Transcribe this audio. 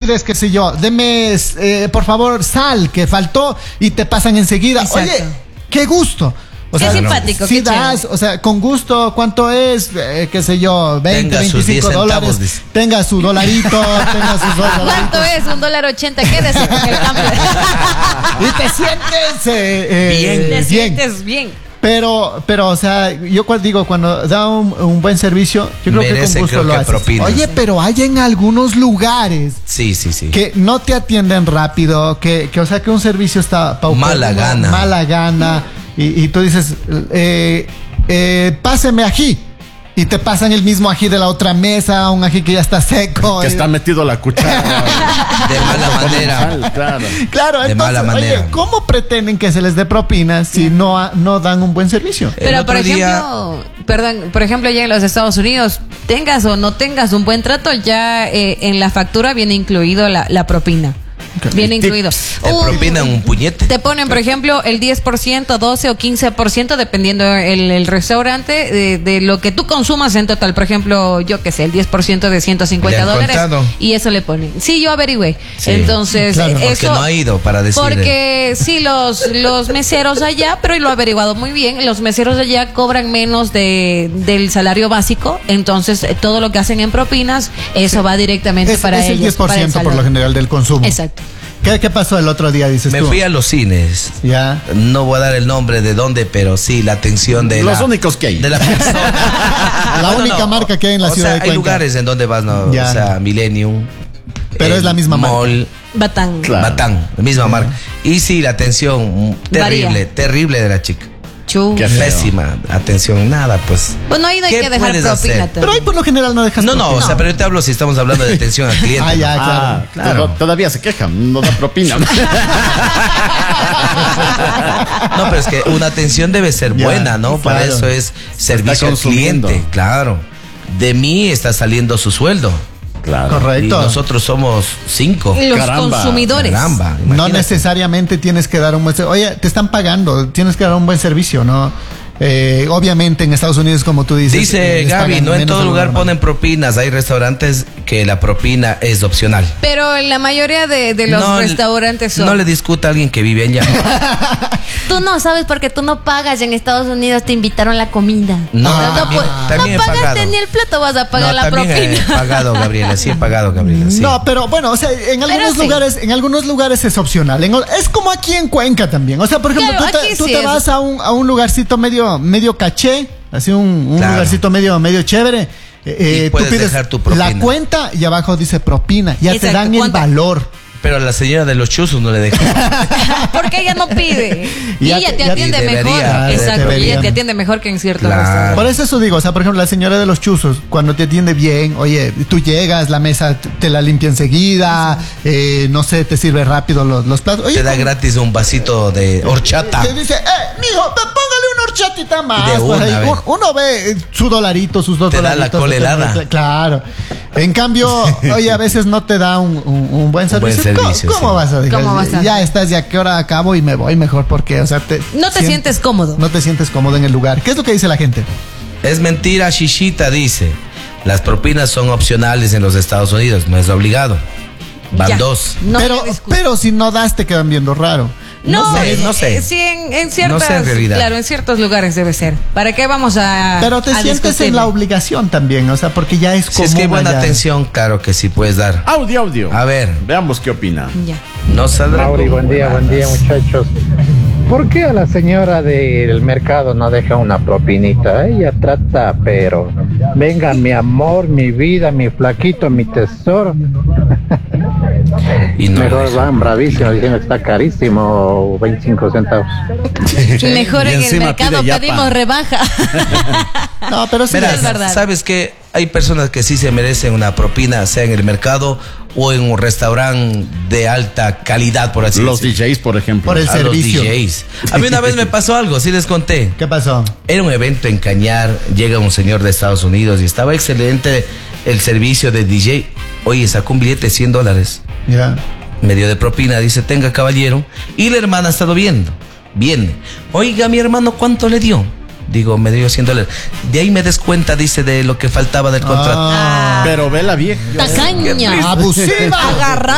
pides, qué sé yo, deme, por favor, sal, que faltó, y te pasan enseguida. Exacto. Oye, qué gusto. O Qué sea, simpático, si qué das, chévere. o sea, con gusto, ¿cuánto es? Qué sé yo, 20, Tenga sus 10 25 dólares. centavos, dice. Tenga su dolarito, tenga sus $2. ¿Cuánto es? $1.80. Quédese con el cambio. Y te sientes Bien. Te bien. sientes bien. Pero, o sea, yo digo, cuando da un buen servicio, yo creo Merece, que con gusto creo lo que haces. propinas. Oye, pero hay en algunos lugares Sí. que no te atienden rápido, que o sea, que un servicio está Mala gana. mala gana, y tú dices, páseme ají, y te pasan el mismo ají de la otra mesa, un ají que ya está seco. Que está metido la cuchara. De mala manera. Sal, claro. Claro, de entonces, mala manera. oye, ¿cómo pretenden que se les dé propina si no dan un buen servicio? El Pero otro por día- ejemplo, por ejemplo, ya en los Estados Unidos, tengas o no tengas un buen trato, ya en la factura viene incluido la propina. Viene incluido. Te propinan un puñete. Te ponen, por ejemplo, el 10%, 12 o 15%, dependiendo el restaurante, de lo que tú consumas en total. Por ejemplo, yo qué sé, el 10% de $150. ¿Le han contado? Y eso le ponen. Sí, yo averigüé. Sí. Entonces, Claro. Porque eso. no ha ido para decir. Porque sí, los meseros allá, pero lo he averiguado muy bien, los meseros allá cobran menos del salario básico, entonces todo lo que hacen en propinas, eso va directamente Es para el ellos. 10% para el por lo salario. general del consumo. Exacto. ¿Qué pasó el otro día, dices Me tú? fui a los cines. Ya. No voy a dar el nombre de dónde, pero sí, la atención de Los únicos que hay. De la persona. La única marca que hay en la o ciudad sea, de Cuenca. hay lugares en donde vas, ¿no? Ya. O sea, Millennium. Pero es la misma marca. Mall, Batán. Claro. Batán, la misma marca. Y sí, la atención Varía. terrible de la chica. Chu. Qué feo. Pésima atención, nada, pues. Pues no hay ¿Qué que dejar puedes propina. hacer? también. Pero ahí por lo general no dejas No, propina. o sea, pero yo te hablo si estamos hablando de atención al cliente. Ah, ya, ¿no? claro. claro. Todavía se quejan, no da propina. No, pero es que una atención debe ser Ya, buena, ¿no? Para claro. eso es servicio al consumiendo. cliente, claro. De mí está saliendo su sueldo. Claro. Correcto. Y nosotros somos 5. Los Caramba, consumidores. Caramba, No imagínate. necesariamente tienes que dar un buen servicio. Oye, te están pagando, tienes que dar un buen servicio, ¿no? Obviamente en Estados Unidos, como tú dices. Dice les Gaby, pagan no en menos todo de lo lugar normal. ponen propinas. Hay restaurantes que la propina es opcional. Pero en la mayoría de los No, restaurantes son. No le discuta a alguien que vive allá. Tú no sabes porque tú no pagas. En Estados Unidos te invitaron la comida. No, también he no pagaste pagado. ni el plato, vas a pagar No, la también propina. he pagado, Gabriela. Sí he pagado, Gabriela. Sí. No, pero bueno, o sea, en algunos lugares es opcional. Es como aquí en Cuenca también. O sea, por ejemplo, Claro, aquí tú sí te es. vas a un lugarcito medio caché, así un Claro. lugarcito medio chévere. Y Tú puedes pides dejar tu propina. la cuenta y abajo dice propina. Ya te Exacto, dan el ¿cuánto? valor. Pero a la señora de los chuzos no le deja. Porque ella no pide. Y Ya ella te- te ya atiende te mejor. debería, Exacto. Y deberían. ella te atiende mejor que en ciertos Claro. restaurantes. Por eso digo, o sea, por ejemplo, la señora de los chuzos, cuando te atiende bien, oye, tú llegas, la mesa te la limpia enseguida, no sé, te sirve rápido los platos. Oye, Te da ¿cómo? gratis un vasito de horchata. Te dice, mijo, póngale una horchatita más. De pues, una ahí. vez. Uno ve su dolarito, sus $2. Te da la cola helada. Claro. En cambio, oye, a veces no te da un buen servicio. servicio, ¿Cómo sí. vas a dejar? ¿Cómo vas a- Ya estás, ya qué hora acabo y me voy mejor porque, o sea, No te sientes cómodo. No te sientes cómodo en el lugar. ¿Qué es lo que dice la gente? Es mentira, Shishita dice. Las propinas son opcionales en los Estados Unidos, no es obligado. Van Ya. 2. No pero, le discuto. pero si no das, te quedan viendo raro. no sé. Sí, en ciertas, No sé en realidad. claro, en ciertos lugares debe ser. ¿Para qué vamos a Pero te a sientes en discutirle? la obligación también, o sea, porque ya es Si común es que hay buena allá. atención, claro que sí puedes dar. Audio. A ver, Veamos qué opina. Ya. no saldrá. Mauri, como buen día buenas. muchachos. ¿Por qué a la señora del mercado no deja una propinita? Ella trata, pero venga mi amor, mi vida, mi flaquito, mi tesoro. Y no Mejor deja. van bravísimo diciendo que está carísimo, 25 centavos. Mejor Y en el encima mercado pide yapa. pedimos rebaja. No, pero sí. Verás, es verdad. ¿sabes qué? Hay personas que sí se merecen una propina, sea en el mercado o en un restaurante de alta calidad, por así Los decirlo. DJs, por ejemplo. Por el A los servicio. DJs. A mí una vez me pasó algo, sí les conté. ¿Qué pasó? Era un evento en Cañar, llega un señor de Estados Unidos y estaba excelente el servicio de DJ. Oye, sacó un billete de $100. Ya. Me dio de propina, dice, tenga caballero. Y la hermana ha estado viendo. Viene. Oiga, mi hermano, ¿cuánto le dio? Digo, me dio $100. De ahí me descuenta, dice, de lo que faltaba del contrato. Ah, Pero ve la vieja. Tacaña. abusiva. Agarrada.